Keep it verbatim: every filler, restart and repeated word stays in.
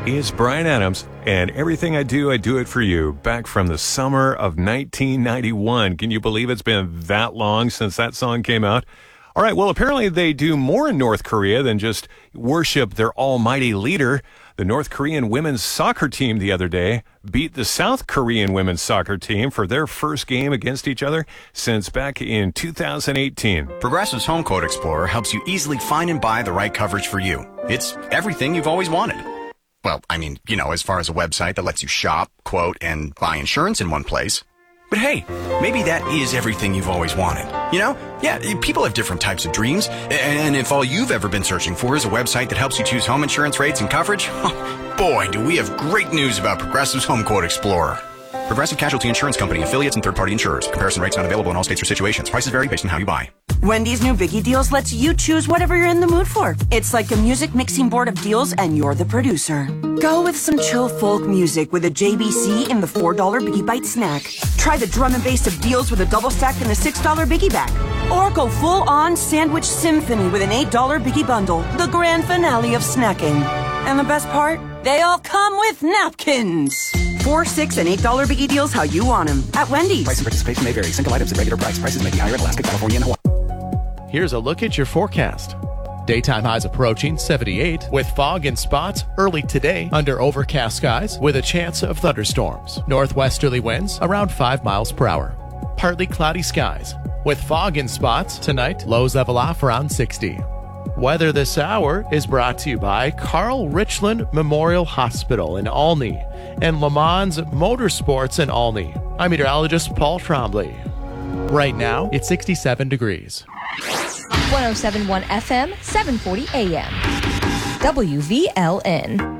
It's Brian Adams, and everything I do, I do it for you. Back from the summer of nineteen ninety-one. Can you believe it's been that long since that song came out? All right, well, apparently they do more in North Korea than just worship their almighty leader. The North Korean women's soccer team the other day beat the South Korean women's soccer team for their first game against each other since back in two thousand eighteen. Progressive's Home Quote Explorer helps you easily find and buy the right coverage for you. It's everything you've always wanted. Well, I mean, you know, as far as a website that lets you shop, quote, and buy insurance in one place. But hey, maybe that is everything you've always wanted. You know? Yeah, people have different types of dreams. And if all you've ever been searching for is a website that helps you choose home insurance rates and coverage, boy, do we have great news about Progressive's Home Quote Explorer. Progressive Casualty Insurance Company, affiliates, and third-party insurers. Comparison rates not available in all states or situations. Prices vary based on how you buy. Wendy's new Biggie Deals lets you choose whatever you're in the mood for. It's like a music mixing board of deals, and you're the producer. Go with some chill folk music with a J B C in the four dollar Biggie Bite snack. Try the drum and bass of deals with a double stack in the six dollar Biggie bag. Or go full-on sandwich symphony with an eight dollar Biggie bundle. The grand finale of snacking. And the best part? They all come with napkins. Four, six, and eight dollar Biggie Deals how you want them at Wendy's. Price and participation may vary. Single items at regular price. Prices may be higher in Alaska, California, and Hawaii. Here's a look at your forecast. Daytime highs approaching seventy-eight with fog in spots early today under overcast skies with a chance of thunderstorms. Northwesterly winds around five miles per hour. Partly cloudy skies with fog in spots tonight. Lows level off around sixty. Weather this hour is brought to you by Carl Richland Memorial Hospital in Olney and Le Mans Motorsports in Olney. I'm meteorologist Paul Trombley. Right now, it's sixty-seven degrees. one oh seven point one F M, seven forty A M. W V L N.